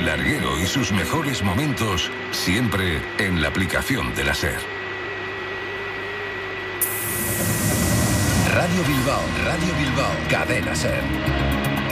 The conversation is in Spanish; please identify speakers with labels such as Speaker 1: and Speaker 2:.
Speaker 1: larguero y sus mejores momentos, siempre en la aplicación de la SER.
Speaker 2: Radio Bilbao, Cadena SER.